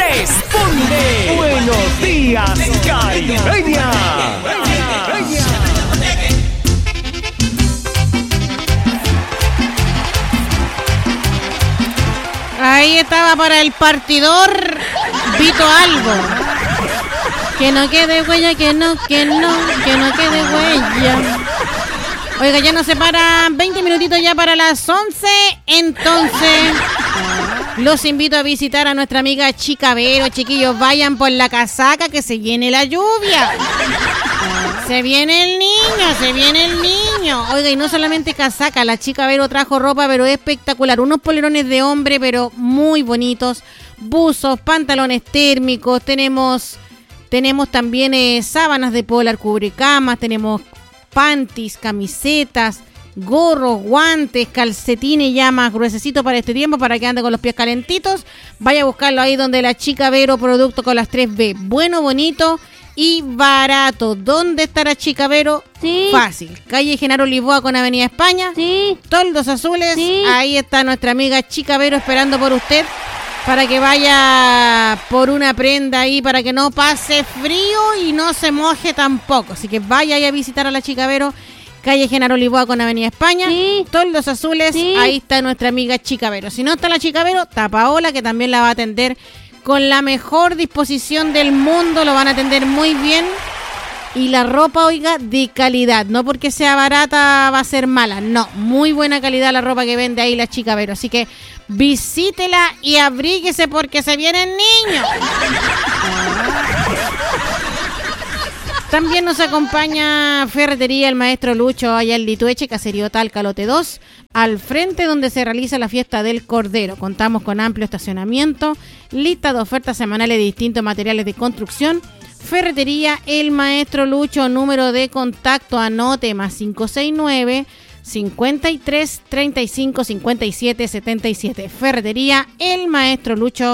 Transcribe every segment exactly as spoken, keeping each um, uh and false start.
Responde. Buenos días, Caribeña. Ahí estaba para el partidor Vito Albo. Que no quede huella, que no, que no, que no quede huella. Oiga, ya nos separan veinte minutitos ya para las once. Entonces, los invito a visitar a nuestra amiga Chica Vero. Chiquillos, vayan por la casaca que se viene la lluvia. Se viene el niño, se viene el niño. Oiga, y no solamente casaca, la Chica Vero trajo ropa, pero espectacular. Unos polerones de hombre, pero muy bonitos. Buzos, pantalones térmicos. Tenemos, tenemos también eh, sábanas de polar, cubrecamas. Tenemos panties, camisetas, gorros, guantes, calcetines ya más gruesecitos para este tiempo, para que ande con los pies calentitos. Vaya a buscarlo ahí donde la Chica Vero, producto con las tres B. Bueno, bonito y barato. ¿Dónde está la Chica Vero? Sí. Fácil. Calle Genaro Lisboa con Avenida España. Sí. Toldos Azules. Sí. Ahí está nuestra amiga Chica Vero esperando por usted para que vaya por una prenda ahí, para que no pase frío y no se moje tampoco. Así que vaya ahí a visitar a la Chica Vero. Calle Genaro Lisboa con Avenida España. Sí. Toldos Azules. Sí. Ahí está nuestra amiga Chica Vero. Si no está la Chica Vero, está Paola, que también la va a atender con la mejor disposición del mundo. Lo van a atender muy bien. Y la ropa, oiga, de calidad. No porque sea barata va a ser mala. No, muy buena calidad la ropa que vende ahí la Chica Vero. Así que visítela y abríguese porque se vienen niños. También nos acompaña Ferretería El Maestro Lucho, allá en Litueche, Caserío Talca, Lote dos, al frente donde se realiza la fiesta del Cordero. Contamos con amplio estacionamiento, lista de ofertas semanales de distintos materiales de construcción. Ferretería El Maestro Lucho, número de contacto, anote, más cinco seis nueve, cincuenta y tres, treinta y cinco, cincuenta y siete, setenta y siete. Ferretería El Maestro Lucho.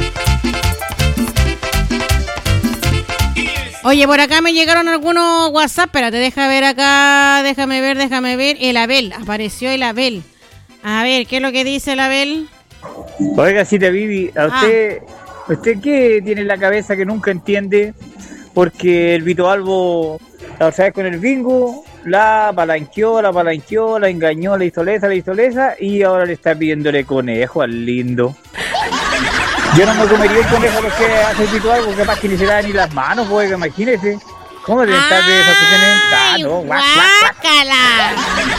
Oye, por acá me llegaron algunos WhatsApp. Espérate, deja ver acá. Déjame ver, déjame ver. El Abel, apareció el Abel. A ver, ¿qué es lo que dice el Abel? Oiga, si te Vivi, a usted, ah. ¿usted qué tiene en la cabeza que nunca entiende? Porque el Vito Albo, la otra vez con el bingo, la palanqueó, la palanqueó, la engañó, la hizo lesa, la hizo lesa, y ahora le está pidiéndole conejo al lindo. Yo no me comería un conejo porque hace el Vito Albo, capaz que ni se da ni las manos, pues, imagínese. ¿Cómo te estás de esa ¡Ay, guácala!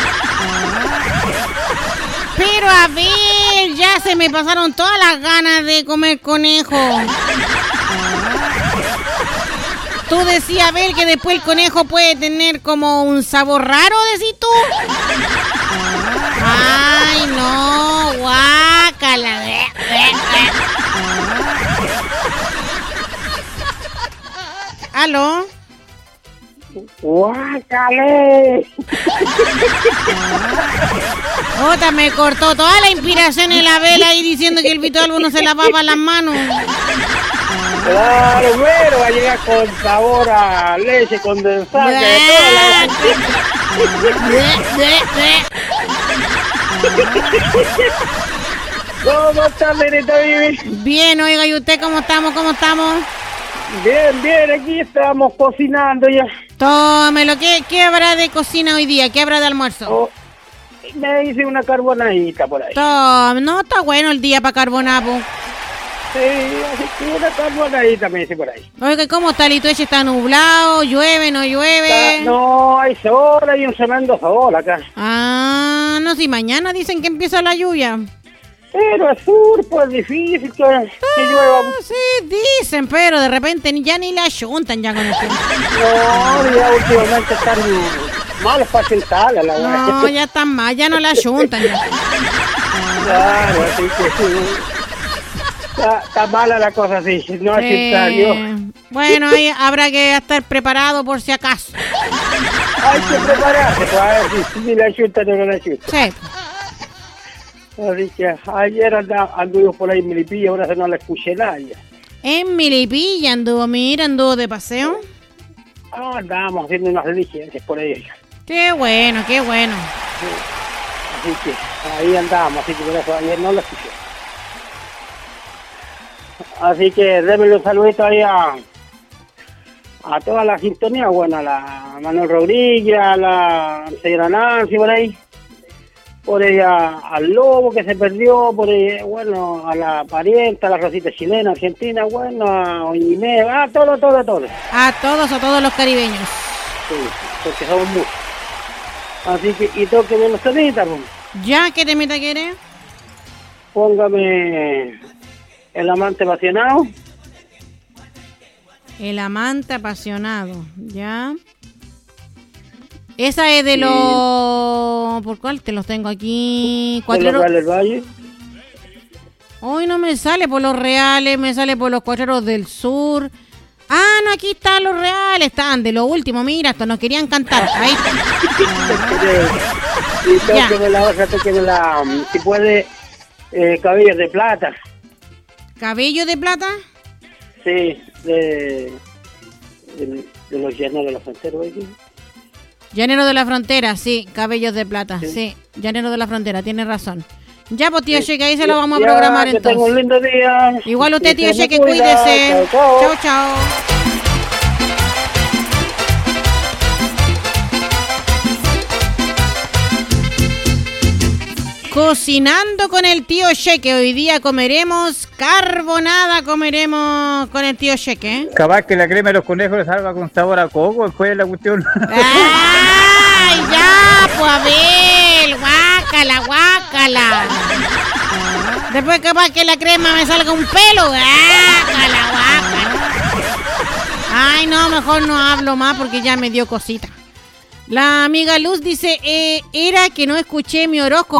Pero a ver, ya se me pasaron todas las ganas de comer conejo. Tú decías, a ver, que después el conejo puede tener como un sabor raro, decís tú. Ay, no, guácala. ¿Aló? ¡Guácale! Otra, me cortó toda la inspiración en la vela ahí diciendo que el Vito Albo no se lavaba las manos. Claro, bueno, va a llegar con sabor a leche condensada. De ¿Cómo estás, Benita Vivi? Bien, oiga, ¿y usted cómo estamos? ¿Cómo estamos? Bien, bien, aquí estamos cocinando ya. Tómelo, ¿qué, qué habrá de cocina hoy día? ¿Qué habrá de almuerzo? Oh, me hice una carbonadita por ahí. Tóm, no, está bueno el día para carbonar, po. Sí, así que una carbonadita me hice por ahí. Oiga, ¿cómo está Litueche? ¿Está nublado? ¿Llueve? ¿No llueve? Está, no, hay sol, hay un tremendo sol acá. Ah, no, si mañana dicen que empieza la lluvia. Pero al sur, pues difícil que, que ah, llueva. Sí, dicen, pero de repente ya ni la ayuntan ya con el tiempo. No, ya últimamente están malos para sentarla la verdad. No, ya están mal, ya no la ayuntan ya. Claro, así que sí. Está, está mala la cosa así, no es eh, bueno, ahí habrá que estar preparado por si acaso. Hay que prepararse, pues a ver si, si la ayuntan o no la ayuntan. Sí. Así que ayer andaba, anduvo por ahí en Milipilla, ahora no la escuché nadie. En Milipilla anduvo, mira, anduvo de paseo. Ah, andábamos haciendo unas diligencias por ahí. Qué bueno, qué bueno. Sí. Así que ahí andábamos, así que por eso ayer no la escuché. Así que démelo un saludito ahí a, a toda la sintonía, bueno, a la Manuel Rodríguez, a la señora Nancy, por ahí. Por ella, al Lobo que se perdió, por ella, bueno, a la parienta, a la Rosita chilena, argentina, bueno, a Inés, a todo, todo, todo. A todos, a todos los caribeños. Sí, porque somos muchos. Así que, y tóqueme los temitas, pues. ¿Ya qué temita quiere? Póngame El amante apasionado. El amante apasionado, ¿ya? Esa es de Sí. los... ¿Por cuál te los tengo aquí? De los Reales del Valle. Hoy no me sale por los Reales, me sale por los Cuatreros del Sur. Ah, no, aquí están los Reales, están de lo último, mira, esto nos querían cantar. Ahí está. Y tóqueme la otra, tóqueme la, si puede, eh, Cabellos de Plata. ¿Cabello de plata? Sí, de, de, de los llaneros de la frontera, ¿oye? Llanero de la Frontera, sí, Cabellos de Plata, sí, Sí. Llanero de la Frontera, tiene razón. Ya, pues tío Sí. Cheque, ahí se lo vamos a Ya, programar que tenga un entonces. lindo día. Igual usted, Y tío se me Cheque, cuida. cuídese. Chao, chao. Chao, chao. Cocinando con el tío Cheque. Hoy día comeremos carbonada, comeremos con el tío Cheque. ¿eh? Capaz que la crema de los conejos le salga con sabor a coco, ¿cuál es la cuestión? ¡Ay, ya, pues Abel! ¡Guácala, guácala! Después capaz que la crema me salga un pelo. ¡Guácala, guácala! Ay, no, mejor no hablo más porque ya me dio cosita. La amiga Luz dice, eh, era que no escuché mi horóscopo.